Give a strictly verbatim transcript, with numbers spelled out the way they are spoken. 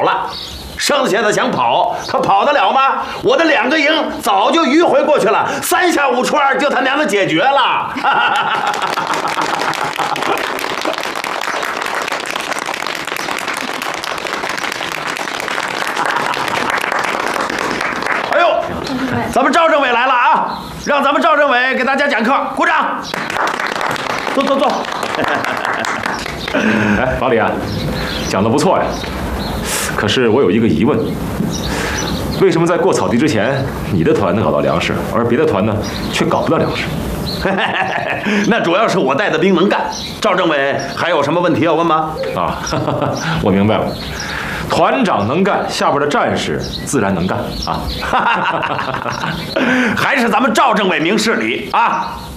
跑了。剩下的想跑，他跑得了吗？我的两个营早就迂回过去了，三下五除二就他娘的解决了。哎呦，咱们赵政委来了啊！让咱们赵政委给大家讲课，鼓掌。坐坐坐。 哎，老李啊，讲得不错呀。可是我有一个疑问，为什么在过草地之前，你的团能搞到粮食，而别的团呢却搞不到粮食？ 那主要是我带的兵能干。赵政委还有什么问题要问吗？ 啊，我明白了。团长能干，下边的战士自然能干啊！ 还是咱们赵政委明事理啊！